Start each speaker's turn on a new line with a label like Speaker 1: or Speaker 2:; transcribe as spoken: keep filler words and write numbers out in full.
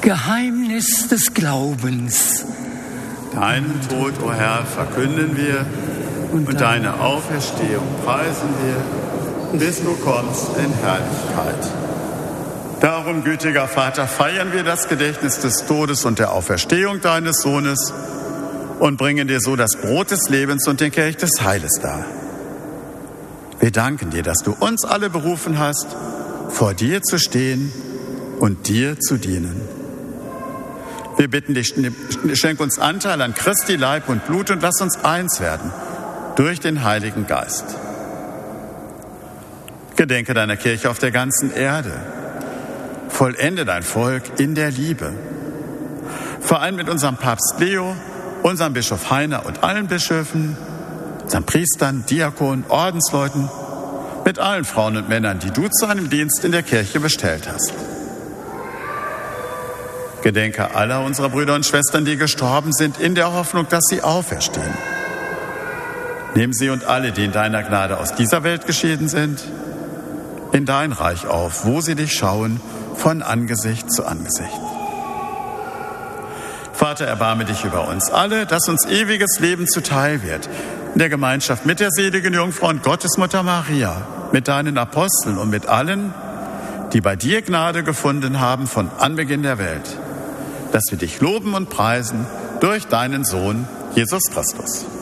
Speaker 1: Geheimnis des Glaubens.
Speaker 2: Deinen Tod, o Herr, verkünden wir und, und deine Auferstehung preisen wir, bis du kommst in Herrlichkeit. Darum, gütiger Vater, feiern wir das Gedächtnis des Todes und der Auferstehung deines Sohnes und bringen dir so das Brot des Lebens und den Kelch des Heiles dar. Wir danken dir, dass du uns alle berufen hast, vor dir zu stehen und dir zu dienen. Wir bitten dich, schenk uns Anteil an Christi Leib und Blut und lass uns eins werden durch den Heiligen Geist. Gedenke deiner Kirche auf der ganzen Erde. Vollende dein Volk in der Liebe. Verein mit unserem Papst Leo, unserem Bischof Heiner und allen Bischöfen, unseren Priestern, Diakonen, Ordensleuten, mit allen Frauen und Männern, die du zu einem Dienst in der Kirche bestellt hast. Gedenke aller unserer Brüder und Schwestern, die gestorben sind, in der Hoffnung, dass sie auferstehen. Nimm sie und alle, die in deiner Gnade aus dieser Welt geschieden sind, in dein Reich auf, wo sie dich schauen, von Angesicht zu Angesicht. Vater, erbarme dich über uns alle, dass uns ewiges Leben zuteil wird, in der Gemeinschaft mit der seligen Jungfrau und Gottesmutter Maria, mit deinen Aposteln und mit allen, die bei dir Gnade gefunden haben von Anbeginn der Welt, dass wir dich loben und preisen durch deinen Sohn, Jesus Christus.